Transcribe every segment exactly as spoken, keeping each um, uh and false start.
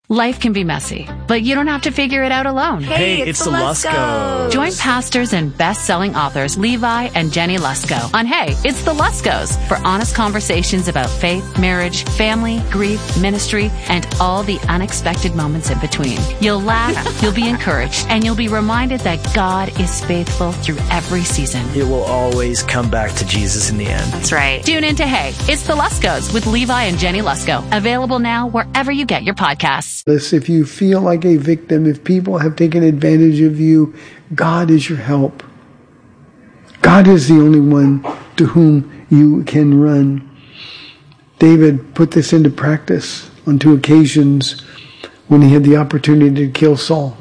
Life can be messy, but you don't have to figure it out alone. Hey, Hey, it's, it's the the Luskos. Join pastors and best-selling authors Levi and Jenny Lusko on Hey, It's the Luskos for honest conversations about faith, marriage, family, grief, ministry, and all the unexpected moments in between. You'll laugh, you'll be encouraged, and you'll be reminded that God is faithful through every season. It will always come back to Jesus in the end. That's right. Tune in to Hey, It's the Luskos with Levi and Jenny Lusko. Available now wherever you get your podcasts. If you feel like a victim, if people have taken advantage of you, God is your help. God is the only one to whom you can run. David put this into practice on two occasions when he had the opportunity to kill Saul.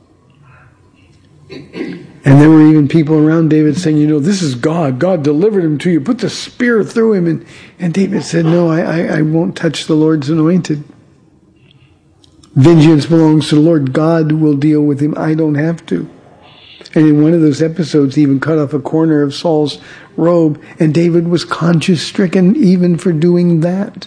And there were even people around David saying, you know, this is God. God delivered him to you. Put the spear through him. And, and David said, no, I, I, I won't touch the Lord's anointed. Vengeance belongs to the Lord. God will deal with him. I don't have to. And in one of those episodes, he even cut off a corner of Saul's robe, and David was conscience-stricken even for doing that.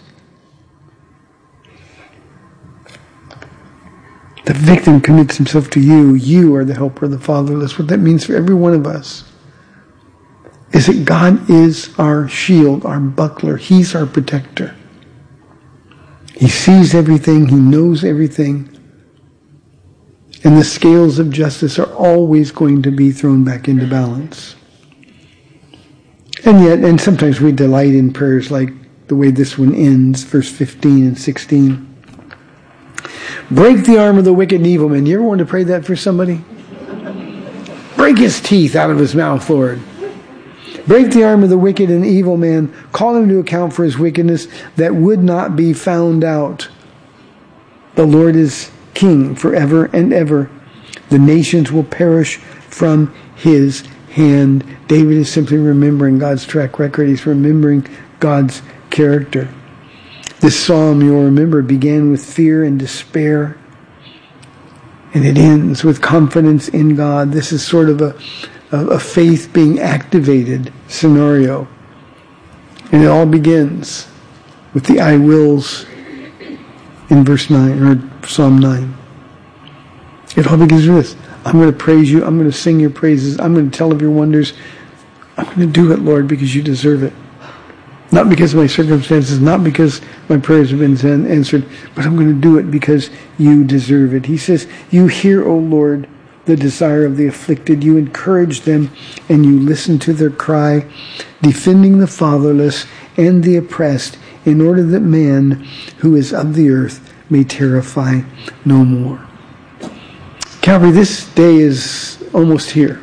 The victim commits himself to you. You are the helper of the fatherless. What that means for every one of us is that God is our shield, our buckler. He's our protector. He sees everything. He knows everything. And the scales of justice are always going to be thrown back into balance. And yet, and sometimes we delight in prayers like the way this one ends, verse fifteen and sixteen. Break the arm of the wicked and evil man. You ever want to pray that for somebody? Break his teeth out of his mouth, Lord. Break the arm of the wicked and evil man. Call him to account for his wickedness that would not be found out. The Lord is king forever and ever. The nations will perish from his hand. David is simply remembering God's track record. He's remembering God's character. This psalm, you'll remember, began with fear and despair. And it ends with confidence in God. This is sort of a a faith being activated scenario. And it all begins with the I wills in verse nine, or Psalm nine. It all begins with this. I'm going to praise you. I'm going to sing your praises. I'm going to tell of your wonders. I'm going to do it, Lord, because you deserve it. Not because of my circumstances, not because my prayers have been answered, but I'm going to do it because you deserve it. He says, you hear, O Lord, the desire of the afflicted. You encourage them and you listen to their cry, defending the fatherless and the oppressed, in order that man who is of the earth may terrify no more. Calvary, this day is almost here.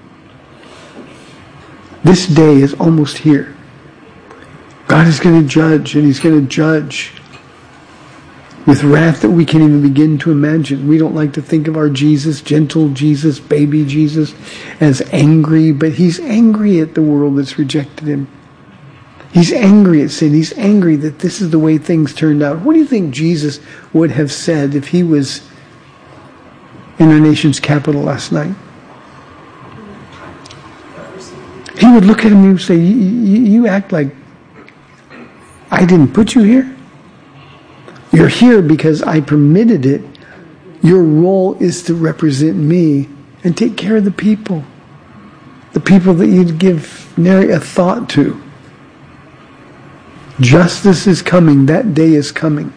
This day is almost here. God is going to judge, and he's going to judge with wrath that we can't even begin to imagine. We don't like to think of our Jesus, gentle Jesus, baby Jesus, as angry, but he's angry at the world that's rejected him. He's angry at sin. He's angry that this is the way things turned out. What do you think Jesus would have said if he was in our nation's capital last night? He would look at him and he would say, you act like I didn't put you here. You're here because I permitted it. Your role is to represent me and take care of the people. The people that you'd give nary a thought to. Justice is coming. That day is coming.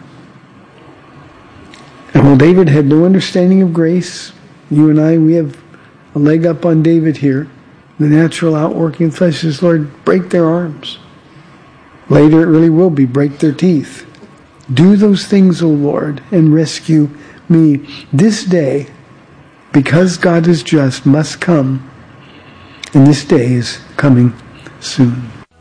And while David had no understanding of grace, you and I, we have a leg up on David here. The natural outworking flesh is, Lord, break their arms. Later it really will be, break their teeth. Do those things, O Lord, and rescue me. This day, because God is just, must come. And this day is coming soon.